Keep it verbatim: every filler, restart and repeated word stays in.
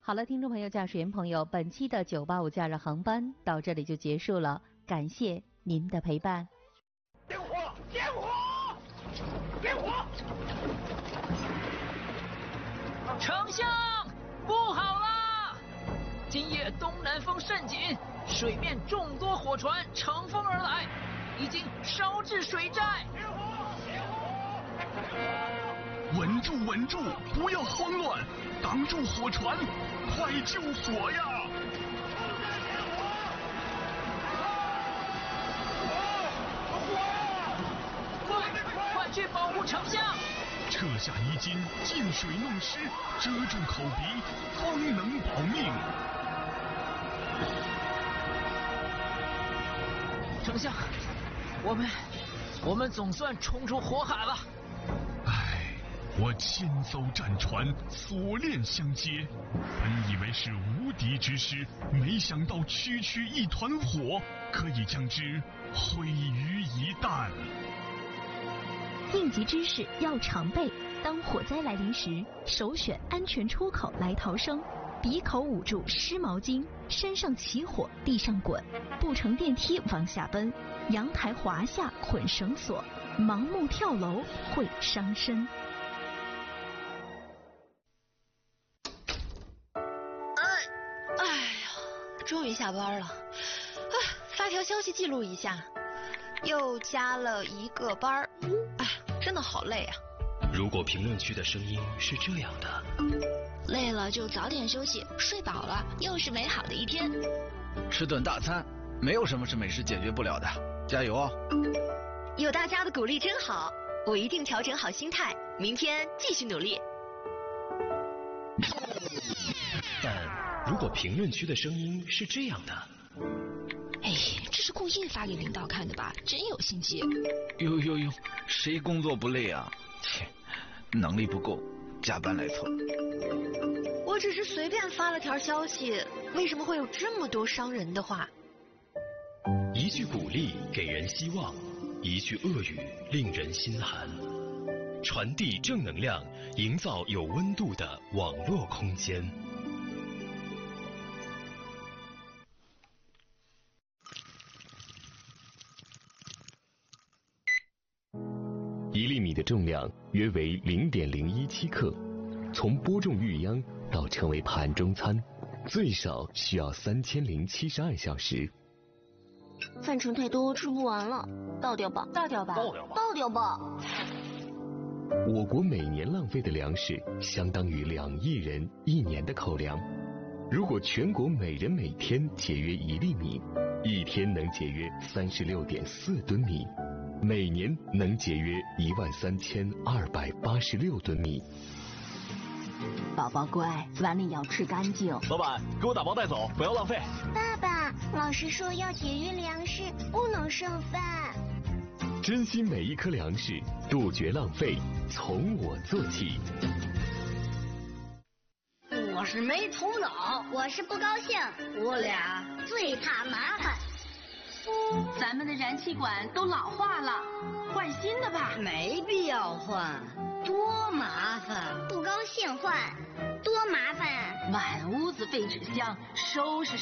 好了，听众朋友、驾驶员朋友，本期的九八五假日航班到这里就结束了，感谢您的陪伴。 点火！点火！点火！ 丞相，不好啦！今夜东南风甚紧，水面众多火船乘风而来，已经烧至水寨。 点火！点火！ 稳住，稳住，不要慌乱，挡住火船，快救火呀！ 快去保护丞相！ 撤下衣襟，进水弄湿，遮住口鼻，方能保命。 丞相，我们我们总算冲出火海了。 唉，我千艘战船锁链相接，本以为是无敌之师，没想到区区一团火可以将之毁于一旦。 应急知识要常备，当火灾来临时，首选安全出口来逃生。鼻口捂住湿毛巾，山上起火地上滚，不乘电梯往下奔，阳台滑下捆绳索，盲目跳楼会伤身。 哎，哎呀，终于下班了。啊，发条消息记录一下，又加了一个班儿。哎，真的好累啊。 如果评论区的声音是这样的， 累了就早点休息，睡饱了又是美好的一天。 吃顿大餐，没有什么是美食解决不了的，加油哦！ 有大家的鼓励真好，我一定调整好心态，明天继续努力。 但如果评论区的声音是这样的， 哎，这是故意发给领导看的吧？真有心机。 呦呦呦，谁工作不累啊？切，能力不够，加班来凑。 我只是随便发了条消息，为什么会有这么多伤人的话？ 一句鼓励给人希望，一句恶语令人心寒。传递正能量，营造有温度的网络空间。一粒米的重量约为零点零一七克，从播种育秧到成为盘中餐，最少需要三千零七十二小时。 饭盛太多，吃不完了，倒掉吧， 倒掉吧， 倒掉吧， 倒掉吧。 我国每年浪费的粮食相当于两亿人一年的口粮。如果全国每人每天节约一粒米，一天能节约三十六点四吨米，每年能节约一万三千二百八十六吨米。 宝宝乖，碗里要吃干净。 老板，给我打包带走，不要浪费。 爸爸，老师说要节约粮食，不能剩饭。 珍惜每一颗粮食，杜绝浪费，从我做起。 我是没头脑，我是不高兴，我俩最怕麻烦。 咱们的燃气管都老化了，换新的吧。 没必要换，多麻烦。 不高兴换，多麻烦。 满屋子废纸箱，收拾